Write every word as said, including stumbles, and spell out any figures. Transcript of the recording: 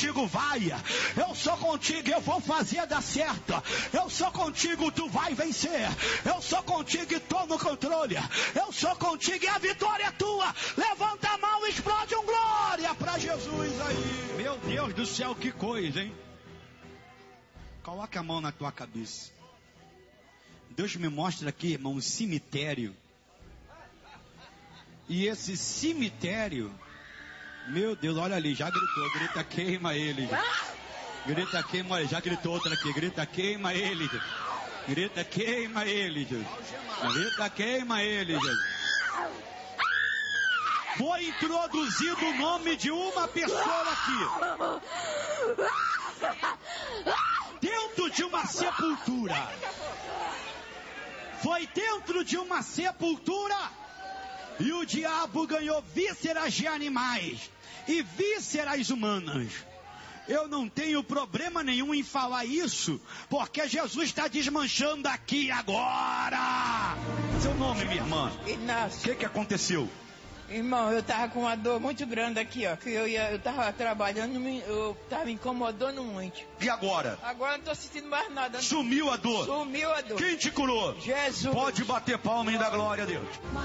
contigo, vai. Eu sou contigo, eu vou fazer dar certo. Eu sou contigo, tu vai vencer. Eu sou contigo e tô no controle. Eu sou contigo e a vitória é tua. Levanta a mão e explode um glória pra Jesus aí. Meu Deus do céu, que coisa, hein? Coloca a mão na tua cabeça. Deus me mostra aqui, irmão, um cemitério. E esse cemitério, meu Deus, olha ali, já gritou, grita queima ele. Grita queima ele, já gritou outra aqui, grita queima ele. Grita queima ele, grita queima ele. Foi introduzido o nome de uma pessoa aqui. Dentro de uma sepultura. Foi dentro de uma sepultura. E o diabo ganhou vísceras de animais e vísceras humanas. Eu não tenho problema nenhum em falar isso, porque Jesus está desmanchando aqui agora. Seu nome, minha irmã? Inácio. O que que aconteceu? Irmão, eu tava com uma dor muito grande aqui, ó. Que eu, ia, eu tava trabalhando, eu tava me incomodando muito. E agora? Agora não tô sentindo mais nada. Não. Sumiu a dor? Sumiu a dor. Quem te curou? Jesus. Pode bater palma e dar glória a Deus.